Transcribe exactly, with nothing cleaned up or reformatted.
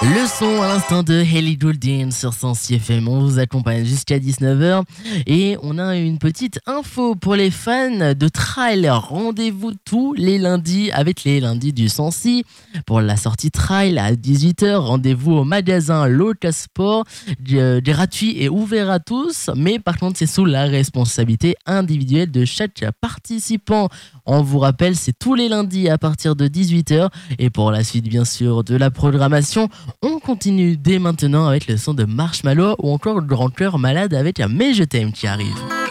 Le son à l'instant de Ellie Goulding sur Sensi F M. On vous accompagne jusqu'à dix-neuf heures et on a une petite info pour les fans de trail. Rendez-vous tous les lundis avec les lundis du Sensi pour la sortie trail à dix-huit heures. Rendez-vous au magasin Loca Sport, gratuit et ouvert à tous, mais par contre c'est sous la responsabilité individuelle de chaque participant. On vous rappelle, c'est tous les lundis à partir de dix-huit heures et pour la suite bien sûr de la programmation, on continue dès maintenant avec le son de Marshmallow ou encore Grand Cœur Malade avec un Mais je t'aime qui arrive.